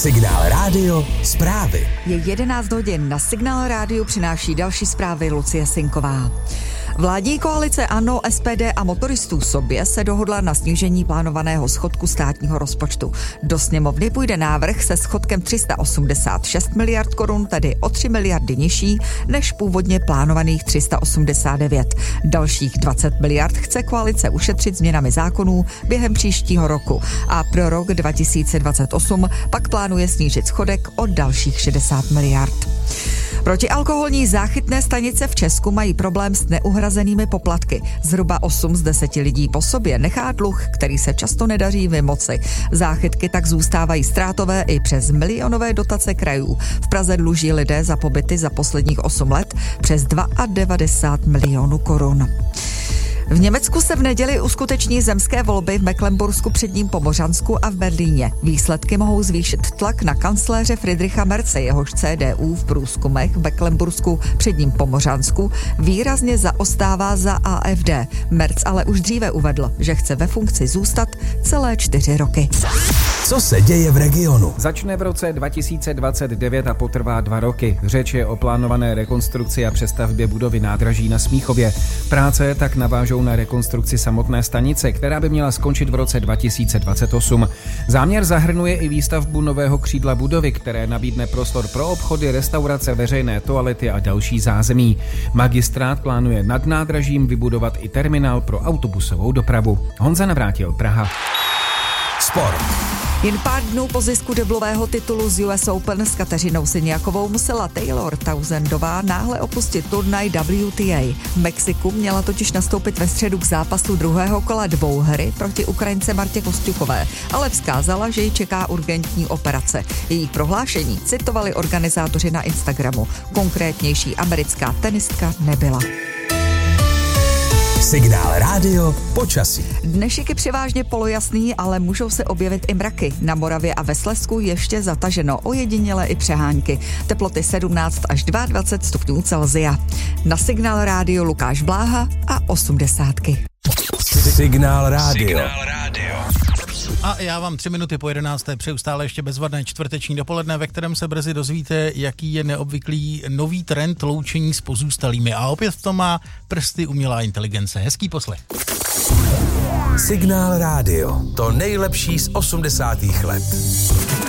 Signál Rádio zprávy. Je 11 hodin, na Signál Rádiu přináší další zprávy Lucie Sinková. Vládní koalice ANO, SPD a motoristů sobě se dohodla na snížení plánovaného schodku státního rozpočtu. Do sněmovny půjde návrh se schodkem 386 miliard korun, tedy o 3 miliardy nižší než původně plánovaných 389. Dalších 20 miliard chce koalice ušetřit změnami zákonů během příštího roku a pro rok 2028 pak plánuje snížit schodek o dalších 60 miliard. Protialkoholní záchytné stanice v Česku mají problém s neuhrazenými poplatky. Zhruba 8 z 10 lidí po sobě nechá dluh, který se často nedaří vymoci. Záchytky tak zůstávají ztrátové i přes milionové dotace krajů. V Praze dluží lidé za pobyty za posledních 8 let přes 92 milionů korun. V Německu se v neděli uskuteční zemské volby v Mecklenbursku, Předním Pomořansku a v Berlíně. Výsledky mohou zvýšit tlak na kancléře Friedricha Merze, jehož CDU v průzkumech v Mecklenbursku, Předním Pomořansku výrazně zaostává za AfD. Merz ale už dříve uvedl, že chce ve funkci zůstat celé 4 roky. Co se děje v regionu? Začne v roce 2029 a potrvá 2 roky. Řeč je o plánované rekonstrukci a přestavbě budovy nádraží na Smíchově. Práce tak navážou na rekonstrukci samotné stanice, která by měla skončit v roce 2028. Záměr zahrnuje i výstavbu nového křídla budovy, které nabídne prostor pro obchody, restaurace, veřejné toalety a další zázemí. Magistrát plánuje nad nádražím vybudovat i terminál pro autobusovou dopravu. Honza Navrátil, Praha. Sport. Jen pár dnů po zisku deblového titulu z US Open s Kateřinou Siniakovou musela Taylor Tousendová náhle opustit turnaj WTA. V Mexiku měla totiž nastoupit ve středu k zápasu druhého kola dvouhry proti Ukrajince Martě Kosťukové, ale vzkázala, že ji čeká urgentní operace. Její prohlášení citovali organizátoři na Instagramu. Konkrétnější americká tenistka nebyla. Signál Rádio počasí. Dnešek je převážně polojasný, ale můžou se objevit i mraky. Na Moravě a ve Slezsku ještě zataženo, ojediněle i přehánky. Teploty 17 až 22 stupňů Celsia. Na Signál Rádio Lukáš Bláha a 80. Signál Rádio. A já vám 3 minuty po 11. přeju stále ještě bezvadné čtvrteční dopoledne, ve kterém se brzy dozvíte, jaký je neobvyklý nový trend loučení s pozůstalými. A opět v tom má prsty umělá inteligence. Hezký poslech. Signál Rádio. To nejlepší z 80. let.